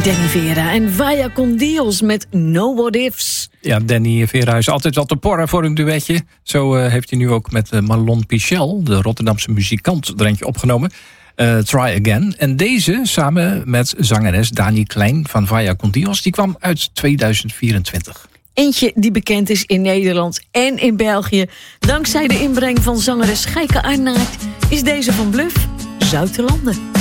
Danny Vera en Vaya con Dios met No What Ifs. Ja, Danny Vera is altijd wel te porren voor een duetje. Zo heeft hij nu ook met Marlon Pichel, de Rotterdamse muzikant, er eentje opgenomen. Try Again. En deze samen met zangeres Dani Klein van Vaya con Dios, die kwam uit 2024. Eentje die bekend is in Nederland en in België. Dankzij de inbreng van zangeres Geike Arnaert is deze van Bluff Zoutelanden.